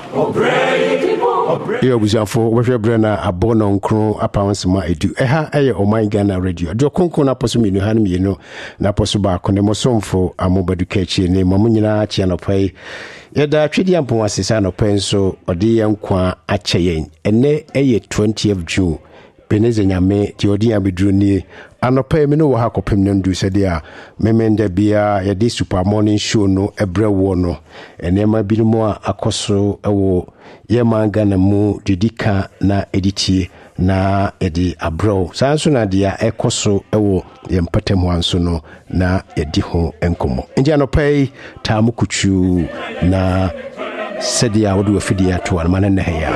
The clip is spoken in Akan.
Yo buzafo we brana abono nkro apansema edu eha eye oman Ghana radio do konko na poso minu han mienu na poso ba ko ne mosomfo amobadu kachi ne mamunyina achia no pai yeda twedi ampo asesa no pai so ode yankwa acheyen ene eye 20th June peneze nyame ti odi abedru ni anopa me no wo ha kopem nandu sede a memenda bia ye de super morning show no ebrewo no enema binumu akoso ewo ye manga na mu didika na editie na edi abro sanso na dia ekoso ewo ye mpatem anso no na edi ho enkomo ndia anopa tamukuchu na sede a wodo afidi ato anama na ya